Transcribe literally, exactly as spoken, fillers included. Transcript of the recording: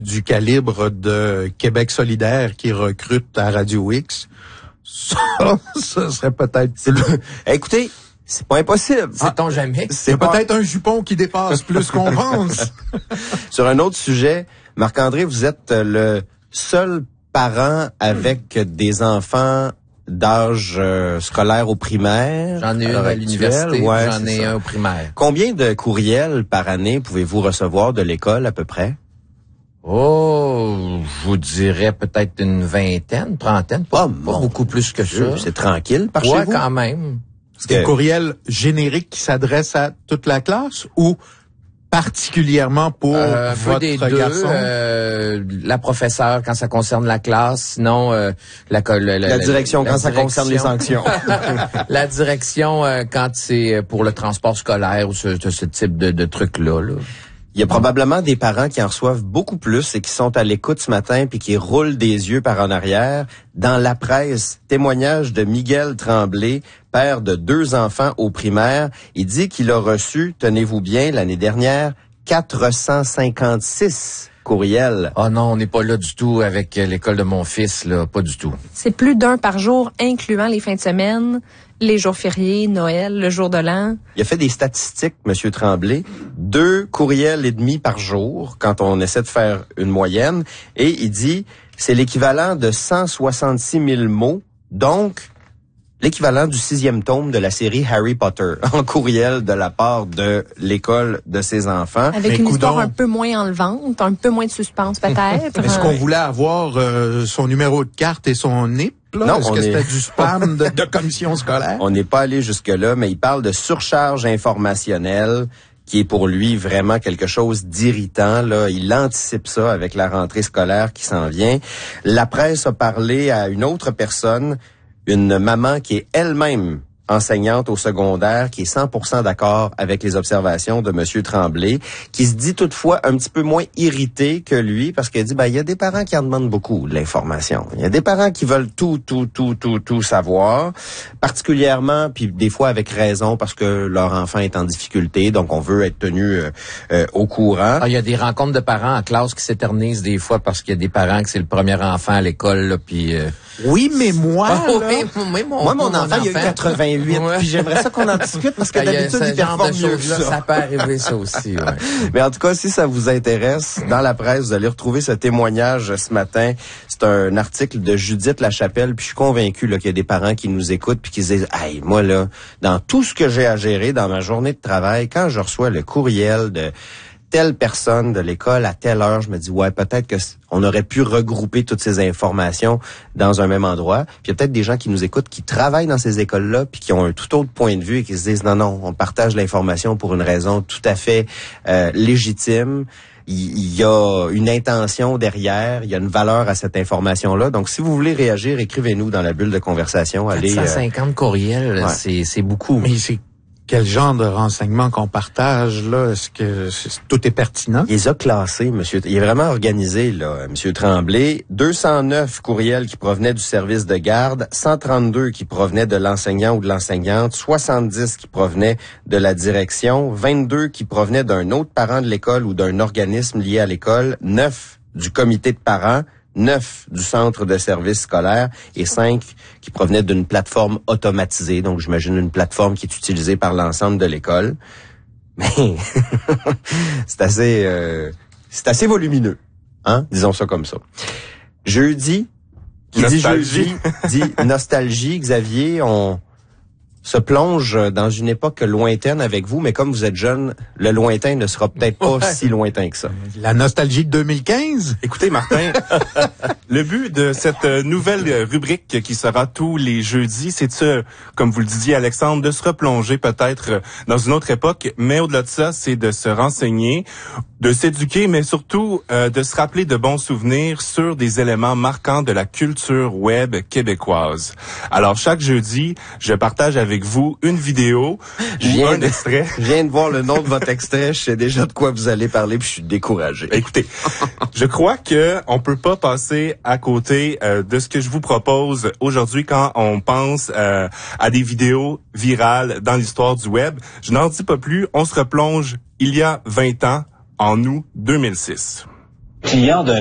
du calibre de Québec solidaire qui recrute à Radio X, ça, ça serait peut-être plus... Écoutez, c'est pas impossible. Sait-on ah, jamais. C'est pas... peut-être un jupon qui dépasse plus qu'on pense. Sur un autre sujet, Marc-André, vous êtes le seul parent avec des enfants d'âge euh, scolaire au primaire. J'en ai un à l'université, ouais, j'en ai ça. un au primaire. Combien de courriels par année pouvez-vous recevoir de l'école à peu près? Oh, je vous dirais peut-être une vingtaine, trentaine, pas, oh, pas beaucoup plus que ça. C'est tranquille par ouais, chez vous? quand même. C'est des courriels génériques qui s'adressent à toute la classe ou particulièrement pour euh, votre des garçon? Deux, euh, la professeure quand ça concerne la classe, sinon euh, la, la, la, la direction la, quand la ça concerne les sanctions. La direction euh, quand c'est pour le transport scolaire ou ce, ce type de, de trucs-là. Là. Il y a probablement des parents qui en reçoivent beaucoup plus et qui sont à l'écoute ce matin puis qui roulent des yeux par en arrière. Dans la presse, témoignage de Miguel Tremblay, père de deux enfants au primaire. Il dit qu'il a reçu, tenez-vous bien, l'année dernière, quatre cent cinquante-six courriels. Ah oh non, on n'est pas là du tout avec l'école de mon fils, là, pas du tout. C'est plus d'un par jour, incluant les fins de semaine, les jours fériés, Noël, le jour de l'an. Il a fait des statistiques, Monsieur Tremblay. Deux courriels et demi par jour, quand on essaie de faire une moyenne. Et il dit, c'est l'équivalent de cent soixante-six mille mots. Donc, l'équivalent du sixième tome de la série Harry Potter en courriel de la part de l'école de ses enfants. Avec Mais une coudonc. histoire un peu moins enlevante, un peu moins de suspense peut-être. Est-ce qu'on voulait avoir euh, son numéro de carte et son N I P? Là? Non, Est-ce on que est... c'était du spam de, de commission scolaire? On n'est pas allé jusque-là, mais il parle de surcharge informationnelle qui est pour lui vraiment quelque chose d'irritant. Là, il anticipe ça avec la rentrée scolaire qui s'en vient. La presse a parlé à une autre personne, une maman qui est elle-même enseignante au secondaire, qui est cent pour cent d'accord avec les observations de Monsieur Tremblay, qui se dit toutefois un petit peu moins irrité que lui, parce qu'elle dit, ben, il y a des parents qui en demandent beaucoup, l'information. Il y a des parents qui veulent tout, tout, tout, tout, tout savoir, particulièrement, puis des fois avec raison, parce que leur enfant est en difficulté, donc on veut être tenu euh, euh, au courant. Ah, il y a des rencontres de parents en classe qui s'éternisent des fois parce qu'il y a des parents que c'est le premier enfant à l'école, là, puis... Euh... Oui, mais moi, ah, là, oui, oui, mon, moi, mon, mon enfant, enfant, il a eu quatre-vingt-huit, ouais. Puis j'aimerais ça qu'on en discute parce que ah, d'habitude, il performe mieux que ça. Ça peut arriver, ça aussi, ouais. Mais en tout cas, si ça vous intéresse, dans la presse, vous allez retrouver ce témoignage ce matin. C'est un article de Judith Lachapelle, puis je suis convaincu là, qu'il y a des parents qui nous écoutent puis qui se disent, hey, moi, là, dans tout ce que j'ai à gérer dans ma journée de travail, quand je reçois le courriel de telle personne de l'école à telle heure, je me dis, ouais, peut-être que on aurait pu regrouper toutes ces informations dans un même endroit. Puis il y a peut-être des gens qui nous écoutent, qui travaillent dans ces écoles-là, puis qui ont un tout autre point de vue et qui se disent, non, non, on partage l'information pour une raison tout à fait euh, légitime. Il y a une intention derrière, il y a une valeur à cette information-là. Donc, si vous voulez réagir, écrivez-nous dans la bulle de conversation. Allez, quatre cent cinquante euh... courriels, ouais. c'est, c'est beaucoup. Mais c'est quel genre de renseignements qu'on partage, là? Est-ce que c'est, tout est pertinent? Il les a classés, monsieur. Il est vraiment organisé, là, monsieur Tremblay. deux cent neuf courriels qui provenaient du service de garde, cent trente-deux qui provenaient de l'enseignant ou de l'enseignante, soixante-dix qui provenaient de la direction, vingt-deux qui provenaient d'un autre parent de l'école ou d'un organisme lié à l'école, neuf du comité de parents, neuf du centre de services scolaires et cinq qui provenaient d'une plateforme automatisée. Donc, j'imagine une plateforme qui est utilisée par l'ensemble de l'école. Mais c'est assez, euh, c'est assez volumineux, hein, disons ça comme ça. Jeudi, qui nostalgie. dit jeudi, dit nostalgie. Xavier, on se plonge dans une époque lointaine avec vous, mais comme vous êtes jeune, le lointain ne sera peut-être pas ouais. si lointain que ça. La nostalgie de deux mille quinze? Écoutez, Martin, le but de cette nouvelle rubrique qui sera tous les jeudis, c'est de, comme vous le disiez, Alexandre, de se replonger peut-être dans une autre époque, mais au-delà de ça, c'est de se renseigner, de s'éduquer, mais surtout euh, de se rappeler de bons souvenirs sur des éléments marquants de la culture web québécoise. Alors, chaque jeudi, je partage avec avec vous une vidéo je ou viens un de, extrait. Je viens de voir le nom de votre extrait, je sais déjà de quoi vous allez parler, puis je suis découragé. Écoutez, je crois que on peut pas passer à côté euh, de ce que je vous propose aujourd'hui quand on pense euh, à des vidéos virales dans l'histoire du web. Je n'en dis pas plus, on se replonge il y a vingt ans, en août deux mille six. client d'un